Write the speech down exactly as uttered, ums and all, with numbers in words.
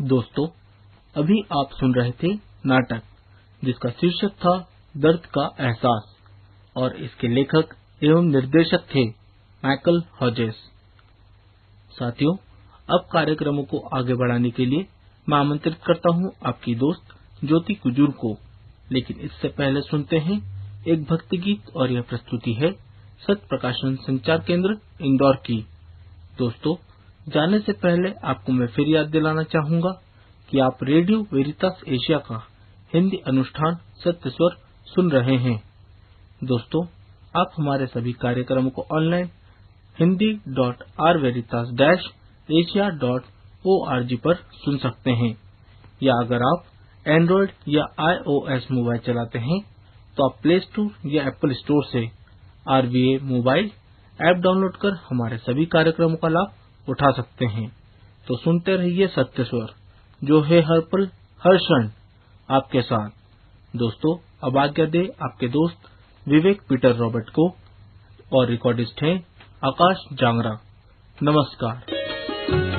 दोस्तों, अभी आप सुन रहे थे नाटक जिसका शीर्षक था दर्द का एहसास और इसके लेखक एवं निर्देशक थे माइकल हॉजेस। साथियों, अब कार्यक्रमों को आगे बढ़ाने के लिए मैं आमंत्रित करता हूं आपकी दोस्त ज्योति कुजूर को। लेकिन इससे पहले सुनते हैं एक भक्ति गीत और यह प्रस्तुति है सत्य प्रकाशन संचार केंद्र इंदौर की। दोस्तों, जाने से पहले आपको मैं फिर याद दिलाना चाहूंगा कि आप रेडियो वेरितास एशिया का हिंदी अनुष्ठान सत्य स्वर सुन रहे हैं। दोस्तों, आप हमारे सभी कार्यक्रमों को online Hindi dot are वेरितास dash Asia dot O R G पर सुन सकते हैं, या अगर आप एंड्रॉयड या आई ओ एस मोबाइल चलाते हैं तो आप प्ले स्टोर या एप्पल स्टोर से are V A mobile app download कर हमारे सभी कार्यक्रमों का लाभ उठा सकते हैं। तो सुनते रहिए सत्य स्वर, जो है हर पल हर क्षण आपके साथ। दोस्तों, अब आज्ञा दे आपके दोस्त विवेक पीटर रॉबर्ट को, और रिकॉर्डिस्ट हैं आकाश जांगरा। नमस्कार।